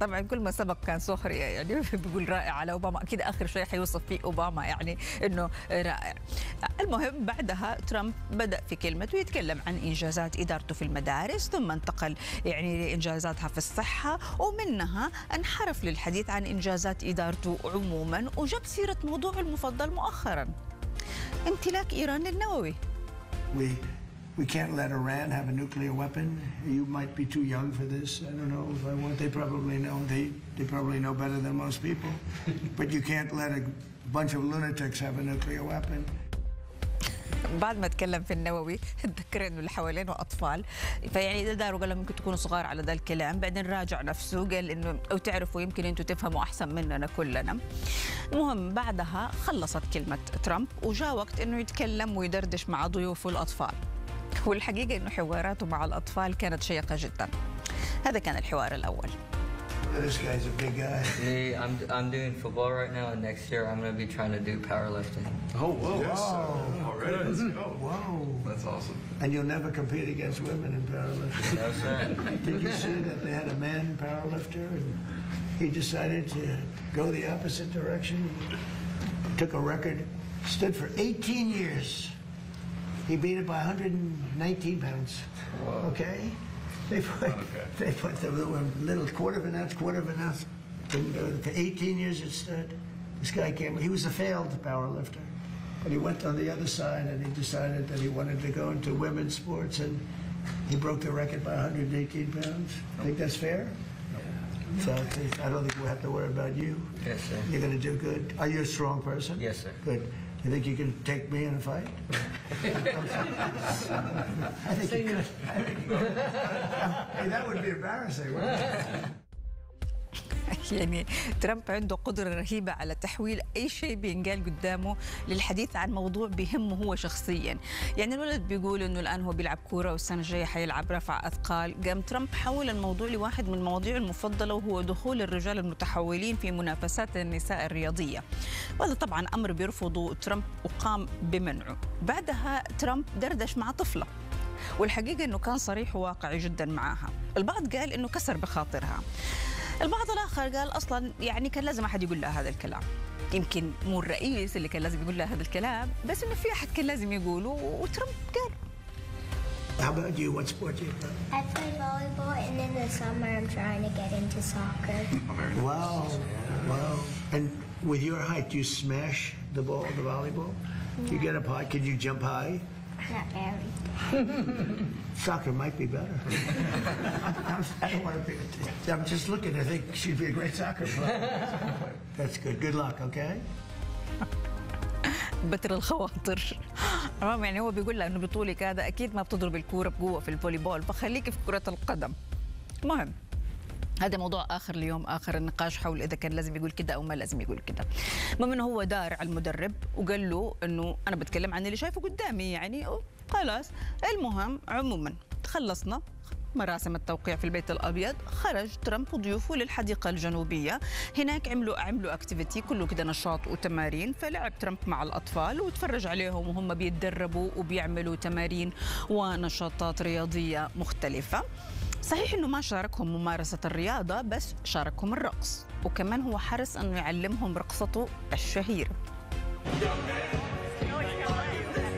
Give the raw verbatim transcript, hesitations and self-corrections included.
طبعا كل ما سبق كان سخريه يعني بيقول رائع على اوباما، اكيد اخر شيء حيوصف فيه اوباما يعني انه رائع. المهم بعدها ترامب بدا في كلمته يتكلم عن انجازات ادارته في المدارس، ثم انتقل يعني لانجازاتها في الصحه، ومنها انحرف للحديث عن انجازات ادارته عموما، وجاب سيره موضوعه المفضل مؤخرا امتلاك ايران للنووي. We we can't let Iran have a nuclear weapon. You might be too young for this. I don't know if I want. They probably know. They they probably know better than most people. But you can't let a bunch of lunatics have a nuclear weapon. بعد ما تكلم في النووي تذكر انه اللي حوالينه اطفال، فيعني اذا داروا قال لهم ممكن تكونوا صغار على ذا الكلام، بعدين راجع نفسه قال انه او تعرفوا يمكن انتم تفهموا احسن مننا كلنا. المهم بعدها خلصت كلمه ترامب وجاء وقت انه يتكلم ويدردش مع ضيوفه الاطفال، والحقيقه انه حواراته مع الاطفال كانت شيقه جدا. هذا كان الحوار الاول. This guy's a big guy. Me, I'm I'm doing football right now, and next year I'm going to be trying to do powerlifting. Oh, whoa. Yes, Wow. Already, let's go. Whoa. That's awesome. And you'll never compete against women in powerlifting. No, sir. Did you see that they had a man powerlifter and he decided to go the opposite direction? Took a record, stood for eighteen years. He beat it by one hundred nineteen pounds. Whoa. Okay? They put, Okay. they put the little, little quarter of an ounce, quarter of an ounce. For eighteen years it stood. This guy came, he was a failed power lifter. But he went on the other side and he decided that he wanted to go into women's sports, and he broke the record by one hundred eighteen pounds. Think that's fair? So I don't think we'll have to worry about you. Yes, sir. You're going to do good. Are you a strong person? Yes, sir. Good. You think you can take me in a fight? I think you could. I think you could. Hey, that would be embarrassing, wouldn't it? يعني ترامب عنده قدرة رهيبة على تحويل أي شيء بينقال قدامه للحديث عن موضوع بيهمه هو شخصيا. يعني الولد بيقول إنه الآن هو بيلعب كورة والسنة الجاية حيلعب رفع أثقال، قام ترامب حول الموضوع لواحد من مواضيعه المفضلة، وهو دخول الرجال المتحولين في منافسات النساء الرياضية. وهذا طبعا أمر بيرفضه ترامب وقام بمنعه. بعدها ترامب دردش مع طفلة، والحقيقة إنه كان صريح وواقعي جدا معها. البعض قال إنه كسر بخاطرها، البعض الآخر قال أصلاً يعني كان لازم أحد يقول لها هذا الكلام. يمكن مو الرئيس اللي كان لازم يقول لها هذا الكلام، بس إنه في أحد كان لازم يقوله وترامب قال. How about you? What sport do you play? I play volleyball, and in the summer I'm trying to get into soccer. Wow, wow. And with your height, do you smash the ball, the volleyball? Do you get up high? Can you jump high? Not very. Soccer might be better. I'm, I don't want to be. I'm just looking. I think she'd be a great soccer player. That's good. Good luck. Okay. بتر الخواطر. المهم يعني هو بيقول لها انه بطولك هذا اكيد ما بتضرب الكوره بقوه في الفولي بول، فخليكي في كره القدم. المهم هذا موضوع اخر اليوم، اخر النقاش حول اذا كان لازم يقول كده او ما لازم يقول كده. المهم انه هو دار على المدرب وقال له انه انا بتكلم عن اللي شايفه قدامي يعني خلاص. المهم عموما خلصنا مراسم التوقيع في البيت الابيض، خرج ترامب وضيوفه للحديقه الجنوبيه، هناك عملوا عملوا اكتيفيتي كله كده نشاط وتمارين، فلعب ترامب مع الاطفال وتفرج عليهم وهم بيتدربوا وبيعملوا تمارين ونشاطات رياضيه مختلفه. صحيح انه ما شاركهم ممارسه الرياضه، بس شاركهم الرقص، وكمان هو حرص انه يعلمهم رقصته الشهيره.